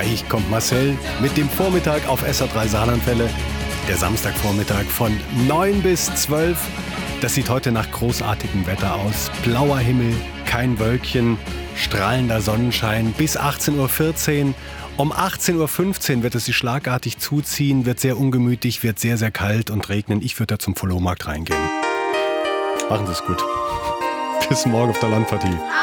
Gleich kommt Marcel mit dem Vormittag auf SR3 Saarlandwelle. Der Samstagvormittag von 9 bis 12. Das sieht heute nach großartigem Wetter aus. Blauer Himmel, kein Wölkchen, strahlender Sonnenschein bis 18.14 Uhr. Um 18.15 Uhr wird es sich schlagartig zuziehen, wird sehr ungemütlich, wird sehr, sehr kalt und regnen. Ich würde da zum Flohmarkt reingehen. Machen Sie es gut. Bis morgen auf der Landpartie.